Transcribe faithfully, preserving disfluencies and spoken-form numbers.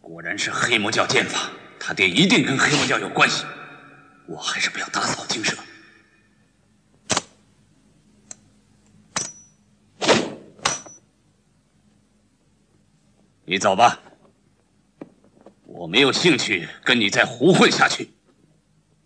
果然是黑魔教剑法，他爹一定跟黑魔教有关系。我还是不要打扫精舍。你走吧，我没有兴趣跟你再胡混下去。